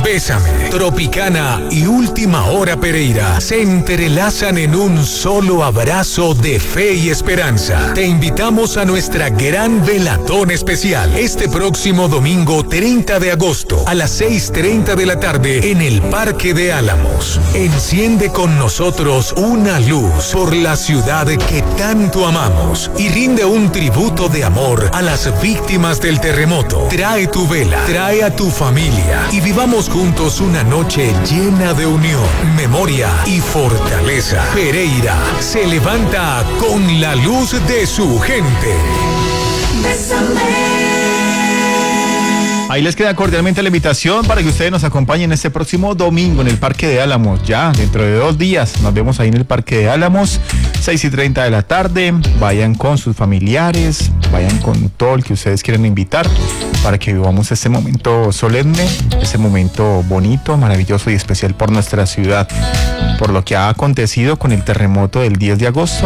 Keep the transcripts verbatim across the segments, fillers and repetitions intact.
Bésame, Tropicana y Última Hora Pereira se entrelazan en un solo abrazo de fe y esperanza. Te invitamos a nuestra gran velatón especial este próximo domingo treinta de agosto a las seis y media de la tarde en el Parque de Álamos. Enciende con nosotros una luz por la ciudad que tanto amamos y rinde un tributo de amor a las víctimas del terremoto. Trae tu vela, trae a tu familia y vivamos juntos una noche llena de unión, memoria y fortaleza. Pereira se levanta con la luz de su gente. Bésame. Ahí les queda cordialmente la invitación para que ustedes nos acompañen este próximo domingo en el Parque de Álamos. Ya dentro de dos días nos vemos ahí en el Parque de Álamos, seis y treinta de la tarde. Vayan con sus familiares, vayan con todo el que ustedes quieran invitar para que vivamos este momento solemne, este momento bonito, maravilloso y especial por nuestra ciudad, por lo que ha acontecido con el terremoto del diez de agosto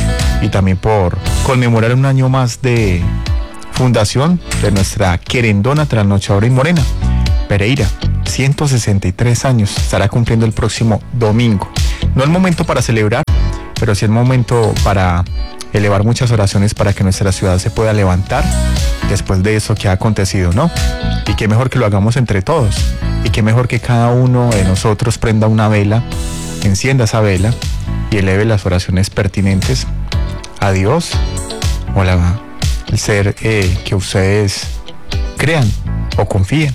y también por conmemorar un año más de fundación de nuestra querendona trasnochadora y morena. Pereira, ciento sesenta y tres años, estará cumpliendo el próximo domingo. No el momento para celebrar, pero sí el momento para elevar muchas oraciones para que nuestra ciudad se pueda levantar después de eso que ha acontecido, ¿no? Y qué mejor que lo hagamos entre todos, y qué mejor que cada uno de nosotros prenda una vela, encienda esa vela y eleve las oraciones pertinentes a Dios o la el ser eh, que ustedes crean o confíen.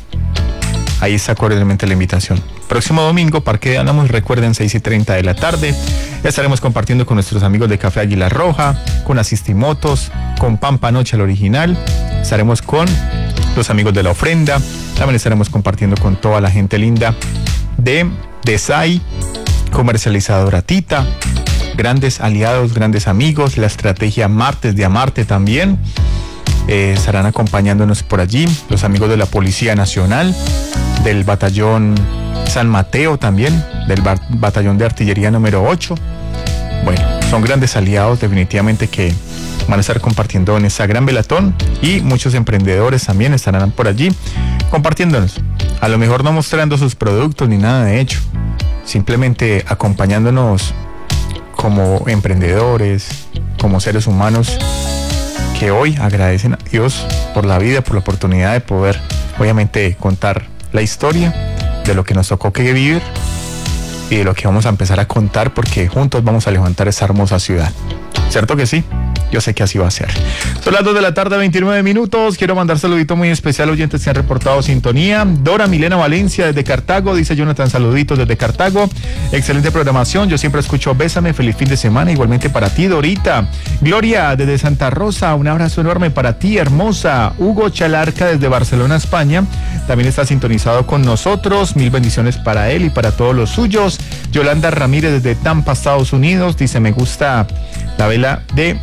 Ahí está cordialmente la invitación. Próximo domingo, Parque de Álamos, recuerden, seis y treinta de la tarde. Estaremos compartiendo con nuestros amigos de Café Águila Roja, con Asistimotos, con Pampa Noche, el original. Estaremos con los amigos de La Ofrenda. También estaremos compartiendo con toda la gente linda de Desai, comercializadora Tita, grandes aliados, grandes amigos, la estrategia Martes de Amarte también. Eh, estarán acompañándonos por allí, los amigos de la Policía Nacional, del Batallón San Mateo también, del ba- Batallón de Artillería número ocho. Bueno, son grandes aliados definitivamente que van a estar compartiendo en esa gran velatón, y muchos emprendedores también estarán por allí compartiéndonos. A lo mejor no mostrando sus productos ni nada de hecho, simplemente acompañándonos como emprendedores, como seres humanos que hoy agradecen a Dios por la vida, por la oportunidad de poder, obviamente, contar la historia de lo que nos tocó que vivir y de lo que vamos a empezar a contar, porque juntos vamos a levantar esa hermosa ciudad. ¿Cierto que sí? Yo sé que así va a ser. Son las dos de la tarde, veintinueve minutos. Quiero mandar saludito muy especial a oyentes que han reportado sintonía. Dora Milena Valencia desde Cartago, dice Jonathan, saluditos desde Cartago. Excelente programación, yo siempre escucho Bésame, feliz fin de semana, igualmente para ti, Dorita. Gloria desde Santa Rosa, un abrazo enorme para ti, hermosa. Hugo Chalarca desde Barcelona, España, también está sintonizado con nosotros. Mil bendiciones para él y para todos los suyos. Yolanda Ramírez desde Tampa, Estados Unidos, dice me gusta la vela de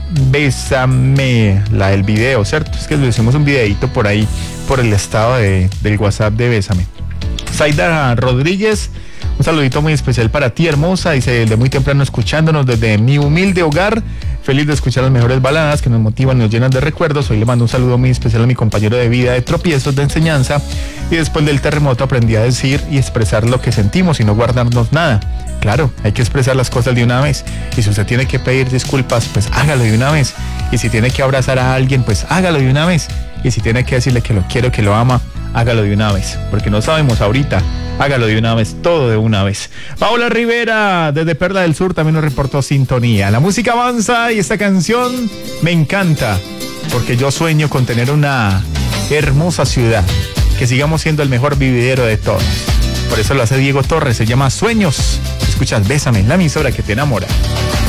Bésame, la del video, ¿cierto? Es que le hicimos un videito por ahí, por el estado de, del WhatsApp de Bésame. Zaida Rodríguez, un saludito muy especial para ti, hermosa, dice de muy temprano escuchándonos desde mi humilde hogar, feliz de escuchar las mejores baladas que nos motivan y nos llenan de recuerdos. Hoy le mando un saludo muy especial a mi compañero de vida, de tropiezos, de enseñanza, y después del terremoto aprendí a decir y expresar lo que sentimos y no guardarnos nada. Claro, hay que expresar las cosas de una vez, y si usted tiene que pedir disculpas, pues hágalo de una vez, y si tiene que abrazar a alguien, pues hágalo de una vez, y si tiene que decirle que lo quiero, que lo ama, hágalo de una vez, porque no sabemos ahorita. Hágalo de una vez, todo de una vez. Paola Rivera, desde Perla del Sur, también nos reportó sintonía. La música avanza y esta canción me encanta, porque yo sueño con tener una hermosa ciudad, que sigamos siendo el mejor vividero de todos. Por eso lo hace Diego Torres, se llama Sueños. Escuchas Bésame, la emisora que te enamora.